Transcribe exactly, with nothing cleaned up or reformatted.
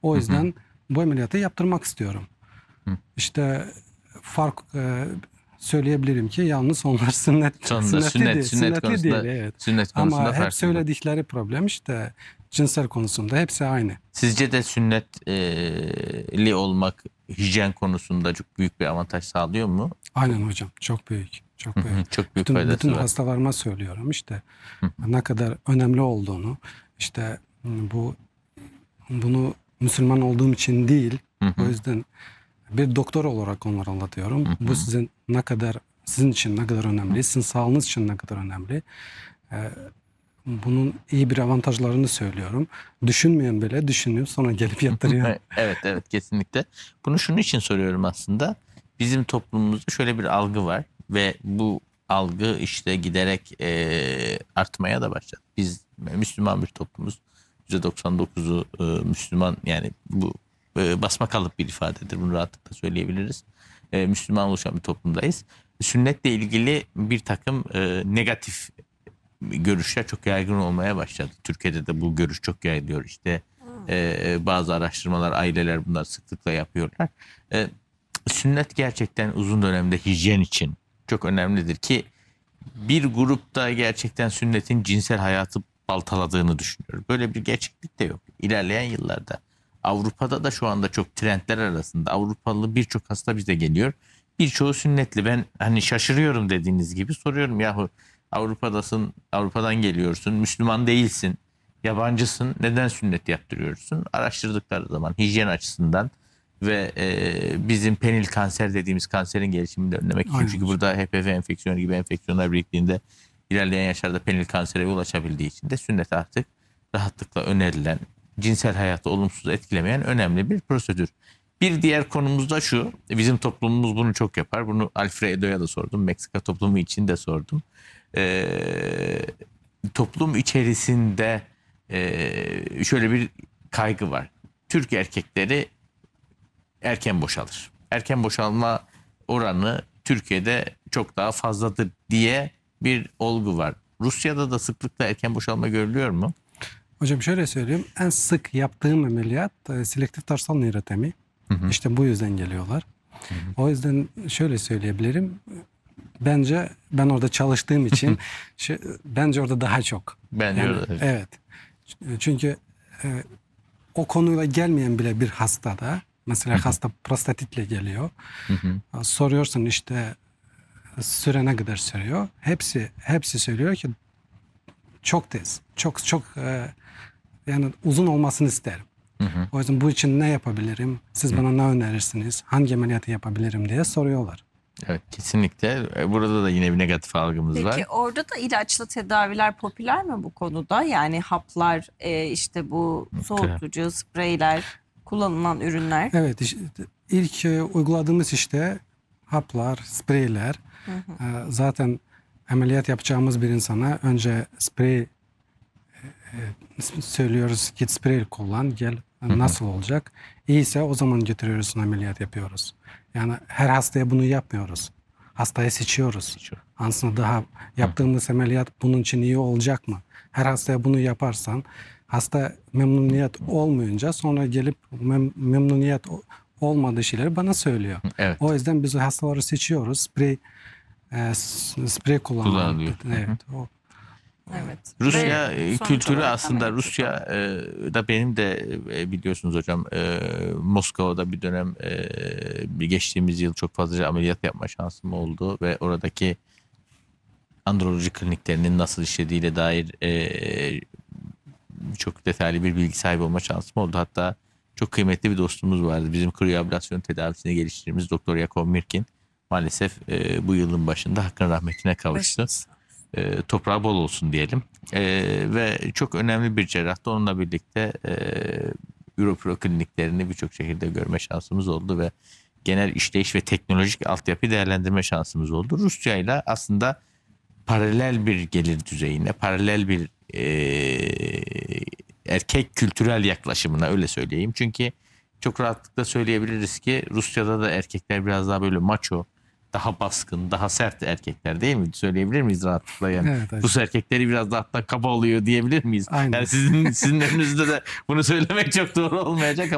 O yüzden Hı hı. bu ameliyatı yaptırmak istiyorum. Hı. İşte fark e, söyleyebilirim ki yalnız onlar sünnet, Sonunda sünnetli sünnet, değil, sünnet sünnetli konusunda, değil, evet. sünnet Ama konusunda hep farklılık. söyledikleri problem işte cinsel konusunda hepsi aynı. Sizce de sünnetli olmak hijyen konusunda çok büyük bir avantaj sağlıyor mu? Aynen hocam, çok büyük, çok Hı hı, büyük. çok büyük Bütün faydası bütün var. hastalarıma söylüyorum işte Hı hı. ne kadar önemli olduğunu. İşte bu bunu Müslüman olduğum için değil, Hı hı. o yüzden bir doktor olarak onlara anlatıyorum. Hı hı. Bu sizin ne kadar sizin için ne kadar önemli, sizin sağlığınız için ne kadar önemli. Ee, bunun iyi bir avantajlarını söylüyorum. Düşünmeyen bile düşünüyor, sonra gelip yatırıyor. Evet, evet, kesinlikle. Bunu şunun için soruyorum aslında. Bizim toplumumuzda şöyle bir algı var ve bu algı işte giderek e, artmaya da başladı. Biz Müslüman bir toplumuz. yüzde doksan dokuzu e, Müslüman, yani bu e, basmakalıp bir ifadedir. Bunu rahatlıkla söyleyebiliriz. E, Müslüman oluşan bir toplumdayız. Sünnetle ilgili bir takım e, negatif görüşler çok yaygın olmaya başladı. Türkiye'de de bu görüş çok yayılıyor. İşte e, bazı araştırmalar, aileler bunlar sıklıkla yapıyorlar. E, sünnet gerçekten uzun dönemde hijyen için çok önemlidir ki bir grupta gerçekten sünnetin cinsel hayatı baltaladığını düşünüyorum. Böyle bir gerçeklik de yok. İlerleyen yıllarda Avrupa'da da şu anda çok trendler arasında Avrupalı birçok hasta bize geliyor. Birçoğu sünnetli. Ben hani şaşırıyorum, dediğiniz gibi soruyorum, yahu Avrupa'dasın, Avrupa'dan geliyorsun, Müslüman değilsin, yabancısın, neden sünnet yaptırıyorsun? Araştırdıkları zaman hijyen açısından ve e, bizim penil kanser dediğimiz kanserin gelişimini de önlemek için. Aynen Çünkü hocam. burada H P V enfeksiyonu gibi enfeksiyonlar biriktiğinde ilerleyen yaşlarda penil kansere ulaşabildiği için de sünnet artık rahatlıkla önerilen, cinsel hayatı olumsuz etkilemeyen önemli bir prosedür. Bir diğer konumuz da şu, bizim toplumumuz bunu çok yapar. Bunu Alfredo'ya da sordum, Meksika toplumu için de sordum. Ee, toplum içerisinde e, şöyle bir kaygı var. Türk erkekleri erken boşalır. Erken boşalma oranı Türkiye'de çok daha fazladır diye bir olgu var. Rusya'da da sıklıkla erken boşalma görülüyor mu? Hocam şöyle söyleyeyim, en sık yaptığım ameliyat e, selektif tarsal nörotomi. Hı hı. İşte bu yüzden geliyorlar. Hı hı. O yüzden şöyle söyleyebilirim. Bence ben orada çalıştığım için şey, bence orada daha çok. Bence Yani, öyle. evet. Çünkü e, o konuyla gelmeyen bile bir hastada, mesela hasta prostatitle geliyor. Hı hı. Soruyorsun işte süre ne kadar sürüyor? Hepsi hepsi söylüyor ki çok tez. Çok çok e, yani uzun olmasını isterim. Hı hı. O yüzden bu için ne yapabilirim? Siz bana ne önerirsiniz? Hangi ameliyatı yapabilirim diye soruyorlar. Evet, kesinlikle. Burada da yine bir negatif algımız Peki, var. Peki orada da ilaçlı tedaviler popüler mi bu konuda? Yani haplar, e, işte bu soğutucu, spreyler, kullanılan ürünler. Evet, işte, ilk e, uyguladığımız işte haplar, spreyler. Hı hı. E, zaten ameliyat yapacağımız bir insana önce sprey e, e, söylüyoruz, git sprey kullan, gel nasıl olacak? İyiyse o zaman götürüyoruz, ameliyat yapıyoruz. Yani her hastaya bunu yapmıyoruz. Hastaya seçiyoruz. Aslında daha yaptığımız ameliyat bunun için iyi olacak mı? Her hastaya bunu yaparsan hasta memnuniyet olmayınca sonra gelip mem memnuniyet olmadığı şeyleri bana söylüyor. Evet. O yüzden biz hastaları seçiyoruz. Sprey e, sprey kullanıyor. Kullanılıyor. Evet. O, Evet. Rusya Ve sonuç kültürü olarak aslında ameliyat Rusya yapalım. e, da benim de e, biliyorsunuz hocam e, Moskova'da bir dönem e, bir geçtiğimiz yıl çok fazla ameliyat yapma şansım oldu ve oradaki androloji kliniklerinin nasıl işlediğiyle dair e, çok detaylı bir bilgi sahibi olma şansım oldu. Hatta çok kıymetli bir dostumuz vardı. Bizim kriyoablasyon tedavisini geliştirdiğimiz Doktor Yakov Mirkin maalesef e, bu yılın başında hakkın rahmetine kavuştu. E, toprağı bol olsun diyelim. E, ve çok önemli bir cerrahtı. Onunla birlikte e, Europro kliniklerini birçok şehirde görme şansımız oldu ve genel işleyiş ve teknolojik altyapı değerlendirme şansımız oldu. Rusya ile aslında paralel bir gelir düzeyine, paralel bir e, erkek kültürel yaklaşımına, öyle söyleyeyim. Çünkü çok rahatlıkla söyleyebiliriz ki Rusya'da da erkekler biraz daha böyle maço, daha baskın, daha sert erkekler, değil mi? Söyleyebilir miyiz rahatlıkla yani? Evet, evet. Rus erkekleri biraz daha hatta kaba oluyor diyebilir miyiz? Aynen. Yani sizin sizin önünüzde de bunu söylemek çok doğru olmayacak ama